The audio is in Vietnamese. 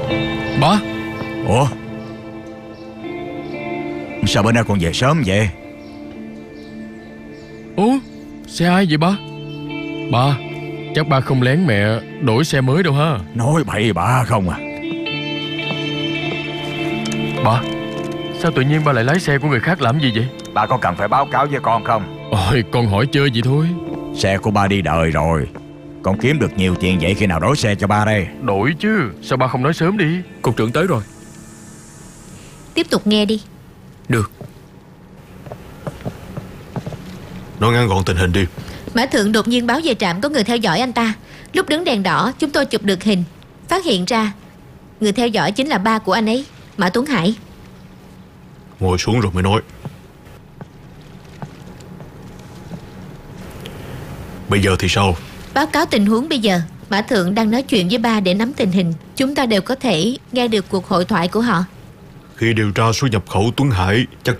Ba. Ủa, sao bữa nay còn về sớm vậy? Ủa, xe ai vậy ba? Ba, chắc ba không lén mẹ đổi xe mới đâu ha? Nói bậy bạ không à. Ba, sao tự nhiên ba lại lái xe của người khác làm gì vậy? Ba có cần phải báo cáo với con không? Ôi, con hỏi chơi vậy thôi. Xe của ba đi đời rồi. Con kiếm được nhiều tiền vậy khi nào đổi xe cho ba đây? Đổi chứ, sao ba không nói sớm đi? Cục trưởng tới rồi. Tiếp tục nghe đi. Được. Nói ngắn gọn tình hình đi. Mã Thượng đột nhiên báo về trạm có người theo dõi anh ta. Lúc đứng đèn đỏ chúng tôi chụp được hình, phát hiện ra người theo dõi chính là ba của anh ấy, Mã Tuấn Hải. Ngồi xuống rồi mới nói. Bây giờ thì sao? Báo cáo tình huống bây giờ. Mã Thượng đang nói chuyện với ba để nắm tình hình. Chúng ta đều có thể nghe được cuộc hội thoại của họ. Khi điều tra xuất nhập khẩu Tuấn Hải, chắc